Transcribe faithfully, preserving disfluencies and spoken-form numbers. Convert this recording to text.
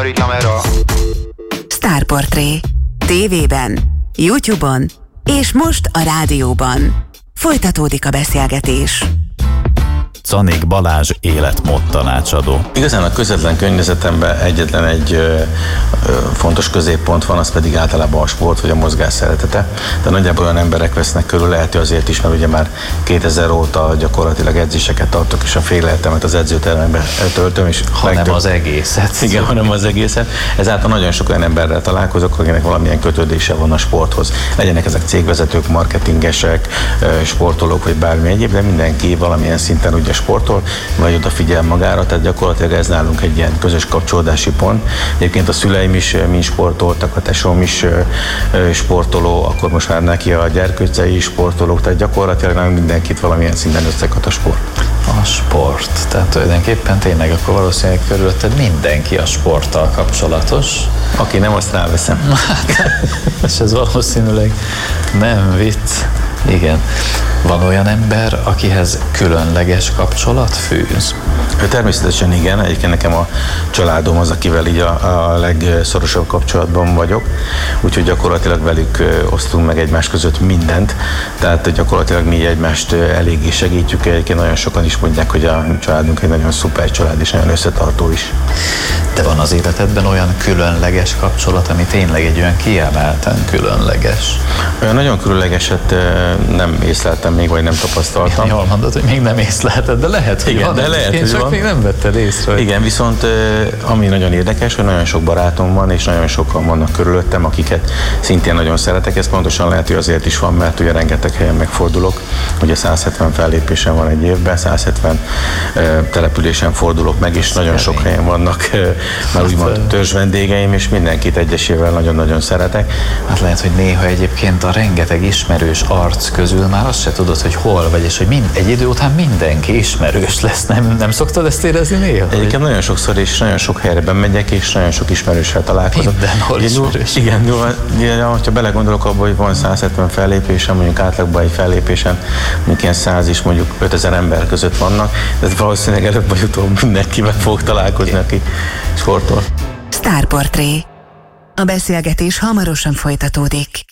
Sztárportré. tévében, YouTube-on és most a rádióban. Folytatódik a beszélgetés. Czanik Balázs életmód tanácsadó. Igazán a közvetlen környezetemben egyetlen egy ö, ö, fontos középpont van, az pedig általában a sport vagy a mozgás szeretete. De nagyjából olyan emberek vesznek körül, lehet, hogy azért is, mert ugye már kétezer óta gyakorlatilag edzéseket tartok, és a fél életemet az edzőteremben töltöm. És hanem legtöbb... az egészet. Igen, hanem az egészet. Ezáltal nagyon sok olyan emberrel találkozok, akinek valamilyen kötődése van a sporthoz. Legyenek ezek cégvezetők, marketingesek, sportolók, vagy bármi egyéb, de mindenki valamilyen szinten ugye sportol, vagy odafigyel magára, tehát gyakorlatilag ez nálunk egy ilyen közös kapcsolódási pont. Egyébként a szüleim is mind sportoltak, a tesóm is sportoló, akkor most már neki a gyerkőcei is sportolók, tehát gyakorlatilag nálunk mindenkit valamilyen szinten összekat a sport. A sport, tehát tulajdonképpen tényleg akkor valószínűleg körülötted mindenki a sporttal kapcsolatos. Aki nem, azt ráveszem. És ez valószínűleg nem vicc. Igen. Van olyan ember, akihez különleges kapcsolat fűz? Természetesen igen, egyébként nekem a családom az, akivel így a, a legszorosabb kapcsolatban vagyok, úgyhogy gyakorlatilag velük osztunk meg egymás között mindent, tehát gyakorlatilag mi egymást eléggé segítjük, egyébként nagyon sokan is mondják, hogy a családunk egy nagyon szuper család és nagyon összetartó is. De van az életedben olyan különleges kapcsolat, ami tényleg egy olyan kiemelten különleges? Olyan nagyon különlegeset nem észleltem még, vagy nem tapasztaltam. Jól mondod, hogy még nem észlelted, de lehet, hogy igen, van, de lehet, én csak van. még nem vetted észre. Hogy... Igen, viszont ami nagyon érdekes, hogy nagyon sok barátom van, és nagyon sokan vannak körülöttem, akiket szintén nagyon szeretek. Ez pontosan lehet, hogy azért is van, mert ugye rengeteg helyen megfordulok. Ugye száz hetven fellépésen van egy évben, száz hetven településen fordulok meg, és nagyon sok helyen vannak már úgymond törzs vendégeim, és mindenkit egyesével nagyon-nagyon szeretek. Hát lehet, hogy néha egyébként a rengeteg ismerős arc közül már azt se tudod, hogy hol vagy, és hogy mind, egy idő után mindenki ismerős lesz. Nem, nem szoktad ezt érezni néha? Egyébként hogy... nagyon sokszor és nagyon sok helyre megyek, és nagyon sok ismerőssel találkozok. Mindenhol ismerős. Igen, igen, ha belegondolok abba, hogy van száz hetven fellépésen, mondjuk átlagban egy fellépésen, mondjuk ilyen száz is, mondjuk ötezer ember között vannak, de valószínűleg előbb vagy utóbb mindenkivel fog találkozni, aki sportol. Sztárportré. A beszélgetés hamarosan folytatódik.